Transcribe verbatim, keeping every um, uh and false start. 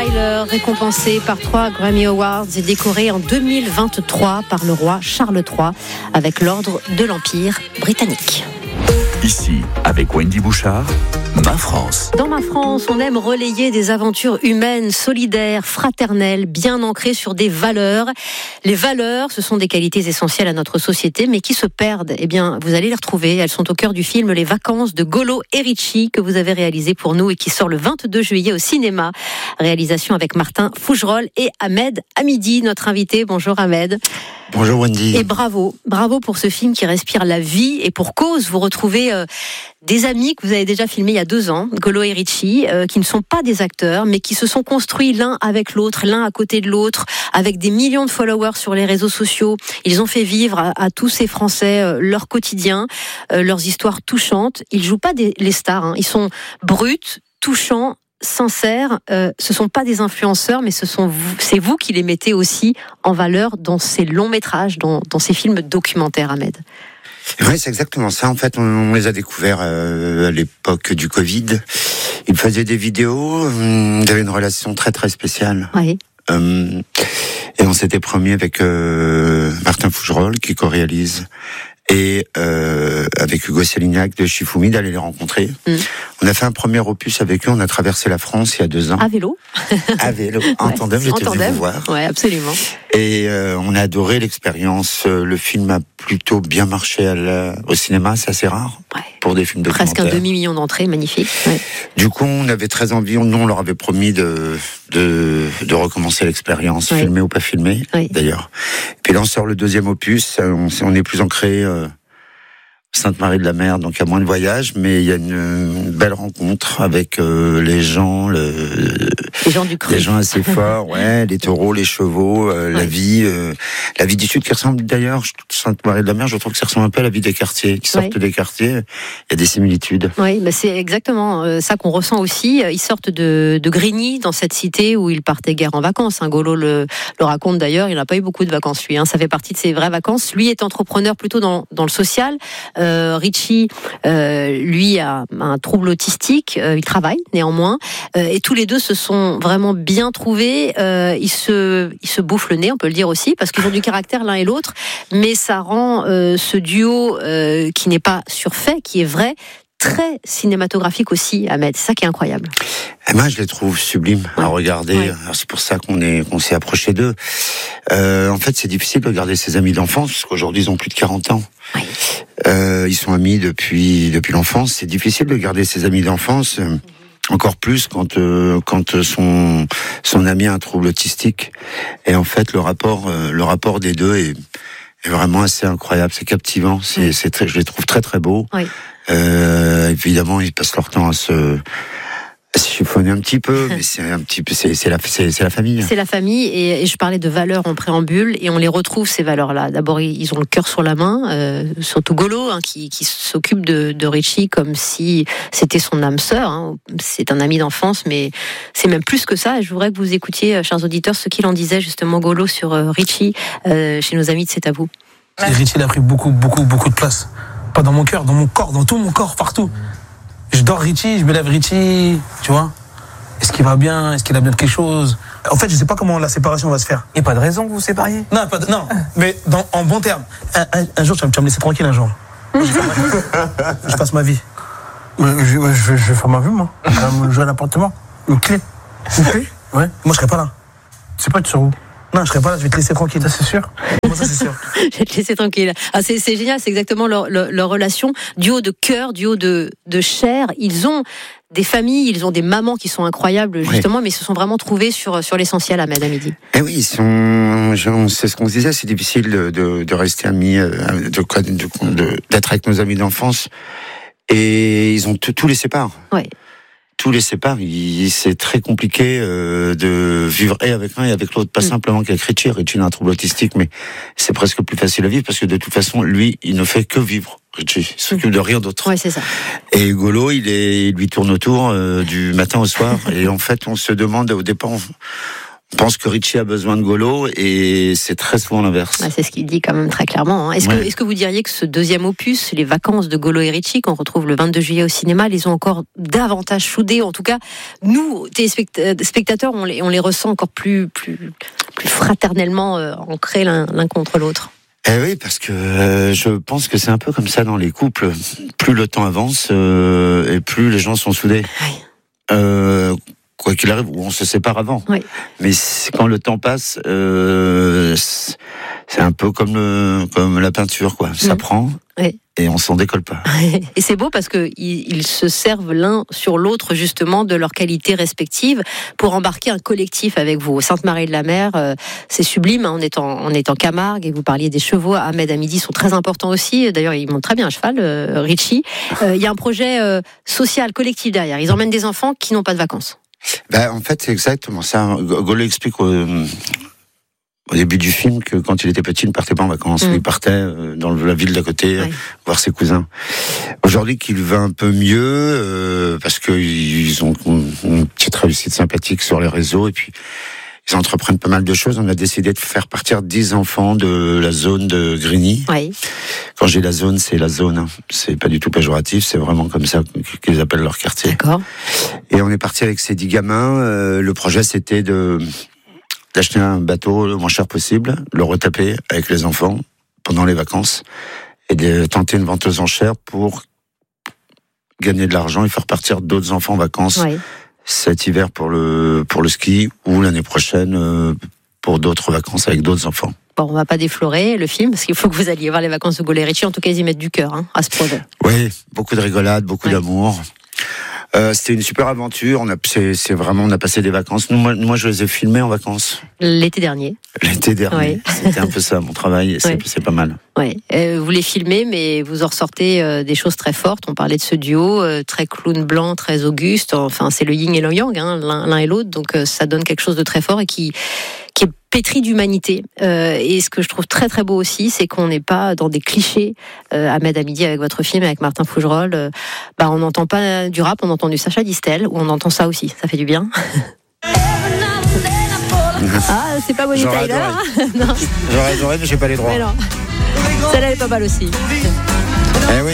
Tyler, récompensé par trois Grammy Awards et décoré en deux mille vingt-trois par le roi Charles trois avec l'ordre de l'Empire britannique. Ici, avec Wendy Bouchard, Ma France. Dans Ma France, on aime relayer des aventures humaines, solidaires, fraternelles, bien ancrées sur des valeurs. Les valeurs, ce sont des qualités essentielles à notre société, mais qui se perdent. Eh bien, vous allez les retrouver. Elles sont au cœur du film Les Vacances de Golo et Ricci, que vous avez réalisé pour nous et qui sort le vingt-deux juillet au cinéma. Réalisation avec Martin Fougerolles et Ahmed Hamidi, notre invité. Bonjour Ahmed. Bonjour Wendy. Et bravo, bravo pour ce film qui respire la vie et pour cause. Vous retrouvez euh, des amis que vous avez déjà filmés il y a deux ans, Golo et Ricci, euh, qui ne sont pas des acteurs, mais qui se sont construits l'un avec l'autre, l'un à côté de l'autre, avec des millions de followers sur les réseaux sociaux. Ils ont fait vivre à, à tous ces Français euh, leur quotidien, euh, leurs histoires touchantes. Ils jouent pas des, les stars, hein. Ils sont bruts, touchants, sincères, euh, ce sont pas des influenceurs, mais ce sont vous, c'est vous qui les mettez aussi en valeur dans ces longs métrages, dans, dans ces films documentaires, Ahmed. Oui, c'est exactement ça. En fait, on, on les a découverts euh, à l'époque du Covid. Ils faisaient des vidéos, ils avaient une relation très très spéciale. Oui. Euh, et on s'était promis avec euh, Martin Fougerolles, qui co-réalise, et euh, avec Hugo Salignac de Shifumi, d'aller les rencontrer. Mm. On a fait un premier opus avec eux, on a traversé la France il y a deux ans. À vélo. À vélo, en ouais, tandem, j'étais venu vous voir. Ouais, absolument. Et euh, on a adoré l'expérience. Le film a plutôt bien marché à la, au cinéma, c'est assez rare ouais. pour des films documentaires. Presque un demi-million d'entrées, magnifique. Ouais. Du coup, on avait très envie, nous on leur avait promis de, de, de recommencer l'expérience, ouais. filmée ou pas filmée, ouais. d'ailleurs. Puis là, on sort le deuxième opus, on, on est plus ancré... Euh, Sainte-Marie-de-la-Mer, donc il y a moins de voyages, mais il y a une, une belle rencontre avec euh, les gens, le, les gens du cru, les gens assez forts, ouais, les taureaux, les chevaux, euh, ouais. la vie, euh, la vie du Sud qui ressemble d'ailleurs, Sainte-Marie-de-la-Mer, je trouve que ça ressemble un peu à la vie des quartiers, qui sortent ouais. des quartiers, il y a des similitudes. Oui, bah c'est exactement euh, ça qu'on ressent aussi. Ils sortent de, de Grigny, dans cette cité où ils partaient guère en vacances. Hein. Golo le, le raconte d'ailleurs, il n'a pas eu beaucoup de vacances lui. Hein. Ça fait partie de ses vraies vacances. Lui est entrepreneur plutôt dans, dans le social. Euh, Ricci, euh, lui, a un trouble autistique. Euh, il travaille néanmoins, euh, et tous les deux se sont vraiment bien trouvés. Euh, ils se, ils se bouffent le nez, on peut le dire aussi, parce qu'ils ont du caractère l'un et l'autre. Mais ça rend euh, ce duo euh, qui n'est pas surfait, qui est vrai, très cinématographique aussi, Ahmed. C'est ça qui est incroyable. Et moi, je les trouve sublimes ouais. à regarder. Ouais. Alors, c'est pour ça qu'on est, qu'on s'est approché d'eux. Euh, en fait, c'est difficile de garder ses amis d'enfance, parce qu'aujourd'hui, ils ont plus de quarante ans. Oui. Euh, ils sont amis depuis, depuis l'enfance. C'est difficile de garder ses amis d'enfance. Euh, encore plus quand, euh, quand son, son ami a un trouble autistique. Et en fait, le rapport, euh, le rapport des deux est, est vraiment assez incroyable. C'est captivant. C'est, oui. c'est très, je les trouve très, très beaux. Oui. Euh, évidemment, ils passent leur temps à se, à se chiffonner un petit peu, mais c'est un petit peu, c'est, c'est la, c'est, c'est la famille. C'est la famille, et, et je parlais de valeurs en préambule, et on les retrouve ces valeurs-là. D'abord, ils ont le cœur sur la main, euh, surtout Golo, hein, qui, qui s'occupe de, de Ricci comme si c'était son âme sœur. Hein. C'est un ami d'enfance, mais c'est même plus que ça. Et je voudrais que vous écoutiez, chers auditeurs, ce qu'il en disait justement Golo sur euh, Ricci euh, chez nos amis de C'est à vous. Ricci, il a pris beaucoup, beaucoup, beaucoup de place. Pas dans mon cœur, dans mon corps, dans tout mon corps, partout. Je dors Ricci, je me lève Ricci, tu vois. Est-ce qu'il va bien? Est-ce qu'il a bien quelque chose? En fait, je sais pas comment la séparation va se faire. Il n'y a pas de raison que vous vous sépariez? Non, pas de, non. Mais dans, en bon terme. Un, un, un jour, tu vas me laisser tranquille un jour. Je passe ma vie. Je, je, je, je vais faire ma vie, moi. Je vais jouer à l'appartement. Une clé. Une clé? Ouais. Moi, je serai pas là. C'est pas, tu sors où? Non, je serai pas là, je vais te laisser tranquille. Ça, c'est sûr. Moi, ça, c'est sûr. Je vais te laisser tranquille. Ah, c'est, c'est génial, c'est exactement leur, leur, leur relation. Duo de cœur, duo de, de chair. Ils ont des familles, ils ont des mamans qui sont incroyables, justement, oui. mais ils se sont vraiment trouvés sur, sur l'essentiel à Ahmed Hamidi. Eh oui, ils sont, c'est ce qu'on se disait, c'est difficile de, de, de rester amis, de, de, de, d'être avec nos amis d'enfance. Et ils ont tous les séparés. Oui. Tous les séparent, il, c'est très compliqué euh, de vivre et avec l'un et avec l'autre, pas mmh. simplement qu'avec Ricci. Ricci a un trouble autistique, mais c'est presque plus facile à vivre parce que de toute façon, lui, il ne fait que vivre. Ricci, il s'occupe mmh. de rien d'autre. Ouais, c'est ça. Et Golo, il est, il lui tourne autour euh, du matin au soir. Et en fait, on se demande au départ, on, On pense que Richie a besoin de Golo et c'est très souvent l'inverse. Ah, c'est ce qu'il dit quand même très clairement. Hein. Est-ce, ouais. que, est-ce que vous diriez que ce deuxième opus, les vacances de Golo et Richie, qu'on retrouve le vingt-deux juillet au cinéma, les ont encore davantage soudés? En tout cas, nous, téléspectateurs, on les, on les ressent encore plus, plus, plus fraternellement euh, ancrés l'un, l'un contre l'autre. Eh oui, parce que euh, je pense que c'est un peu comme ça dans les couples. Plus le temps avance euh, et plus les gens sont soudés. Oui. Euh, quoi qu'il arrive, on se sépare avant. Oui. Mais quand le temps passe, euh, c'est un peu comme, le, comme la peinture, quoi. Ça mmh. prend oui. et on s'en décolle pas. Et c'est beau parce qu'ils ils se servent l'un sur l'autre, justement, de leurs qualités respectives pour embarquer un collectif avec vous. Sainte-Marie-de-la-Mer, euh, c'est sublime, hein, on, est en, on est en Camargue, et vous parliez des chevaux. Ahmed Hamidi sont très importants aussi. D'ailleurs, ils montent très bien à cheval, euh, Richie. Il euh, y a un projet euh, social, collectif derrière. Ils emmènent des enfants qui n'ont pas de vacances. Ben, en fait, c'est exactement ça. Golo explique au, au début du film que quand il était petit, il ne partait pas en vacances. Mmh. Il partait dans la ville d'à côté, ouais. voir ses cousins. Aujourd'hui, qu'il va un peu mieux, euh, parce qu'ils ont une petite réussite sympathique sur les réseaux, et puis ils entreprennent pas mal de choses. On a décidé de faire partir dix enfants de la zone de Grigny. Oui. Quand j'ai la zone, c'est la zone. Hein. C'est pas du tout péjoratif, c'est vraiment comme ça qu'ils appellent leur quartier. D'accord. Et on est parti avec ces dix gamins. Euh, le projet, c'était de d'acheter un bateau le moins cher possible, le retaper avec les enfants pendant les vacances, et de tenter une vente aux enchères pour gagner de l'argent et faire partir d'autres enfants en vacances. Oui. Cet hiver pour le pour le ski ou l'année prochaine euh, pour d'autres vacances avec d'autres enfants. Bon, on va pas déflorer le film parce qu'il faut que vous alliez voir les vacances de Golo et Richie. En tout cas, ils y mettent du cœur hein, à ce projet. Oui, beaucoup de rigolade, beaucoup ouais. d'amour. Euh, c'était une super aventure. On a, c'est, c'est vraiment, on a passé des vacances. Nous, moi, moi, je les ai filmés en vacances. L'été dernier. L'été dernier. Oui. C'était un peu ça, mon travail. C'est, oui. c'est pas mal. Oui. Euh, vous les filmez, mais vous en ressortez euh, des choses très fortes. On parlait de ce duo, euh, très clown blanc, très auguste. Enfin, c'est le yin et le yang, hein, l'un, l'un et l'autre. Donc, euh, ça donne quelque chose de très fort et qui, qui est pétri d'humanité. Euh, et ce que je trouve très très beau aussi, c'est qu'on n'est pas dans des clichés. Euh, Ahmed Hamidi avec votre film, avec Martin Fougerolles, euh, bah, on n'entend pas du rap, on entend du Sacha Distel, ou on entend ça aussi. Ça fait du bien. Ah, c'est pas Bonnie Tyler. Non. J'aurais adoré, mais j'ai pas les droits. Mais non. Celle-là est pas mal aussi.